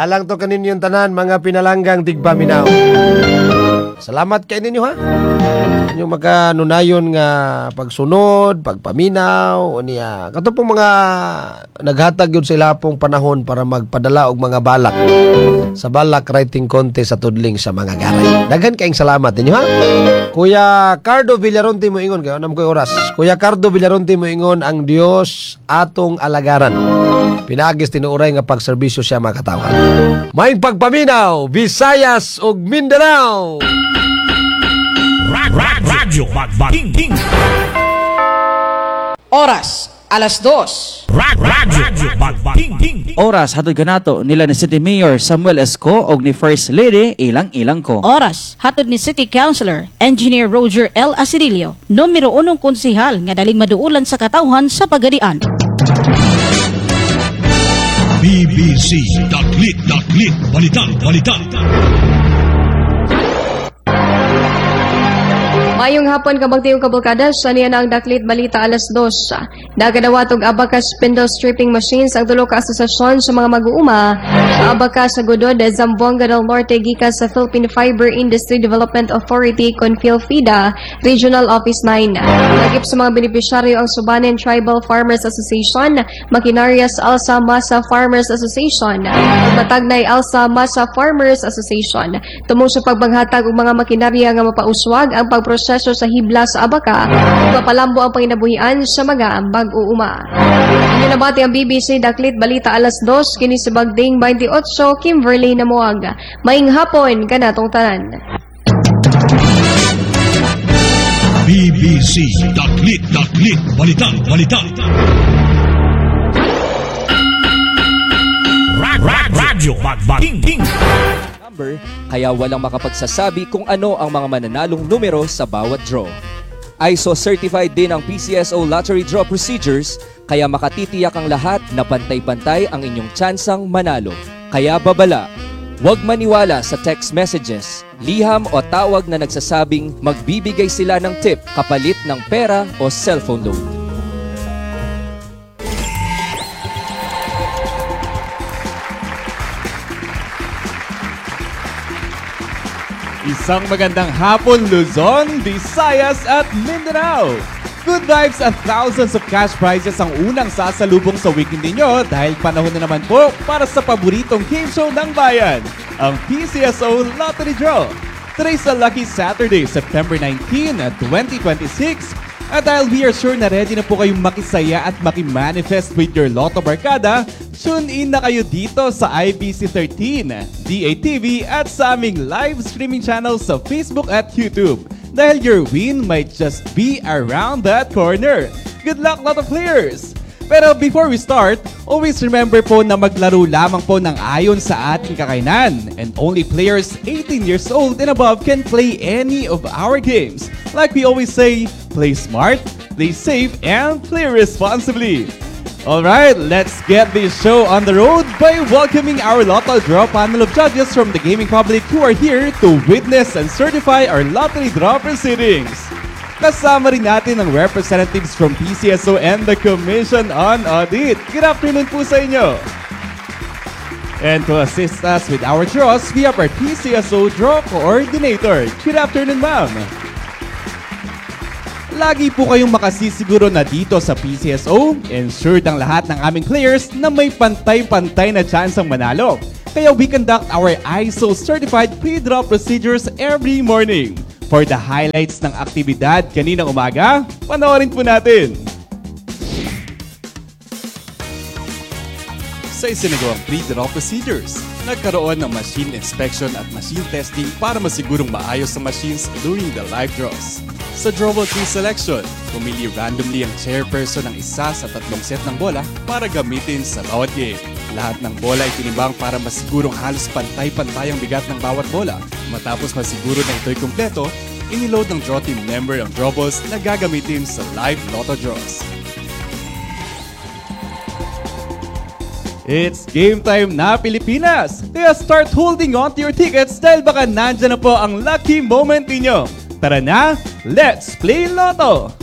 Alang to kanin yung tanan, mga pinalanggang tigpaminaw. Salamat kay ninyo ha. Inyo makanunayon nga pagsunod, pagpaminaw, o niya. Kato pong mga naghatag yun sila pong panahon para magpadala og mga balak sa balak writing contest sa tudling sa mga garay. Daghan kaing salamat ninyo ha. Kuya Cardo Villaronte mo ingon kayo, nam ko'y oras. Kuya Cardo Villaronte mo ingon, ang Dios atong alagaran. Pinagis tinuuray nga pagserbisyo siya makatawan. May pagpaminaw, Visayas ug Mindanao. Radyo Magbating. Oras, alas 2. Radyo Magbating. Oras hatod kanato nila ni City Mayor Samuel Esco og ni First Lady Ilang ko. Oras, hatod ni City Councilor, Engineer Roger L. Asirilio, numero 1 konsihal nga daling maduulan sa katawhan sa pagadian. BBC Daklit Balita. Mayong hapon kabagtiyong kabalkada, sa niya na ang Daklit Balita alas 2. Nagadawatog Abacus Spindle Stripping Machines ang tulo ka asosasyon sa mga mag-uuma sa Abacus sa Godod, Zamboanga del Norte gikan sa Philippine Fiber Industry Development Authority Confil FIDA Regional Office 9. Nagip sa mga benepisyaryo ang Subanen Tribal Farmers Association, Maquinarias Alsa Masa Farmers Association, Matagnay Alsa Masa Farmers Association. Tumong sa pagbanghatag og mga makinarya nga mapauswag ang pagproseso sa hibla sa Abaca, mapalambo ang panginabuhian sa mga bag-uuma. Inyo nabati ang BBC Daklit Balita alas 2, kini sa Bagding 28, Kimberly Namuag. Maing hapon kanatong tanan. BBC Daklit Balita. Radyo Magbating. Kaya walang makapagsasabi kung ano ang mga mananalong numero sa bawat draw. ISO certified din ang PCSO lottery draw procedures, kaya makatitiyak ang lahat na pantay-pantay ang inyong tsansang manalo. Kaya babala, huwag maniwala sa text messages, liham o tawag na nagsasabing magbibigay sila ng tip kapalit ng pera o cellphone loan. Isang magandang hapon, Luzon, Visayas at Mindanao. Good vibes at thousands of cash prizes ang unang sasalubong sa weekend ninyo dahil panahon na naman po para sa paboritong game show ng bayan, ang PCSO Lottery Draw. Today's a lucky Saturday, September 19, 2026. At dahil we are sure na ready na po kayong makisaya at makimanifest with your Lotto Barkada, tune in na kayo dito sa IBC 13, DATV at sa aming live streaming channels sa Facebook at YouTube. Dahil your win might just be around that corner. Good luck, Lotto players! Pero before we start, always remember po na maglaro lamang po ng ayon sa ating kakainan. And only players 18 years old and above can play any of our games. Like we always say, play smart, play safe, and play responsibly. Alright, let's get this show on the road by welcoming our Lotto Draw panel of judges from the gaming public who are here to witness and certify our lottery draw proceedings. Kasama rin natin ang representatives from PCSO and the Commission on Audit. Good afternoon po sa inyo. And to assist us with our draws, we have our PCSO Draw Coordinator. Good afternoon, ma'am. Lagi po kayong makasisiguro na dito sa PCSO, ensured ang lahat ng aming players na may pantay-pantay na chance ang manalo. Kaya we conduct our ISO certified pre-draw procedures every morning. For the highlights ng aktibidad kaninang umaga, panoorin po natin. Sa isinagawang pre-draw procedures, nagkaroon ng machine inspection at machine testing para masigurong maayos ang machines during the live draws. Sa drawable tree selection, pumili randomly ang chairperson ng isa sa 3 set ng bola para gamitin sa bawat game. Lahat ng bola ay tinimbang para masigurong halos pantay-pantay ang bigat ng bawat bola. Matapos masiguro na ito'y kumpleto, iniload ng draw team member ang drawballs na gagamitin sa live lotto draws. It's game time na Pilipinas! Kaya start holding on to your tickets dahil baka nandyan na po ang lucky moment ninyo. Tara na, let's play Lotto!